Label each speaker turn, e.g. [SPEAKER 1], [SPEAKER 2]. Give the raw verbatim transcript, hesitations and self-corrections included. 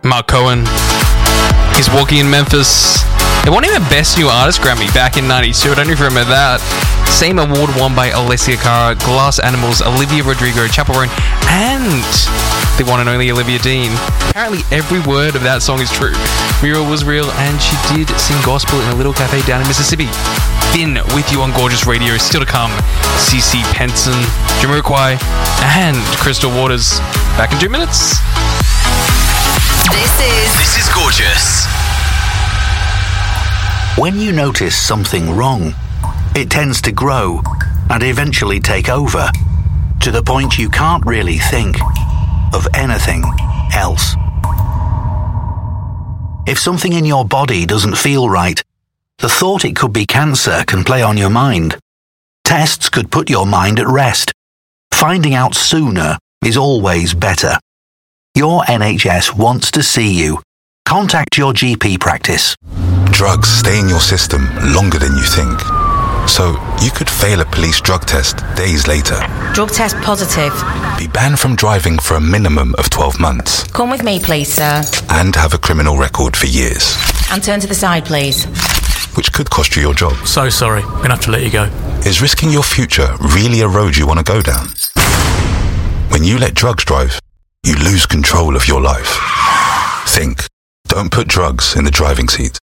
[SPEAKER 1] Mark Cohen. He's walking in Memphis. It won him a Best New Artist Grammy back in ninety-two. I don't know if you remember that. Same award won by Alessia Cara, Glass Animals, Olivia Rodrigo, Chappell Roan, and the one and only Olivia Dean. Apparently every word of that song is true. Muriel was real, and she did sing gospel in a little cafe down in Mississippi. Finn with you on Gorgeous Radio. Still to come, C C Penson, Jamiroquai, and Crystal Waters. Back in two minutes.
[SPEAKER 2] This is...
[SPEAKER 3] This is Gorgeous.
[SPEAKER 4] When you notice something wrong, it tends to grow and eventually take over, to the point you can't really think of anything else. If something in your body doesn't feel right, the thought it could be cancer can play on your mind. Tests could put your mind at rest. Finding out sooner is always better. Your N H S wants to see you. Contact your G P practice.
[SPEAKER 5] Drugs stay in your system longer than you think. So you could fail a police drug test days later.
[SPEAKER 6] Drug test positive.
[SPEAKER 5] Be banned from driving for a minimum of twelve months.
[SPEAKER 6] Come with me, please, sir.
[SPEAKER 5] And have a criminal record for years.
[SPEAKER 6] And turn to the side, please.
[SPEAKER 5] Which could cost you your job.
[SPEAKER 7] So sorry, I'm gonna have to let you go.
[SPEAKER 5] Is risking your future really a road you want to go down? When you let drugs drive, you lose control of your life. Think. Don't put drugs in the driving seat.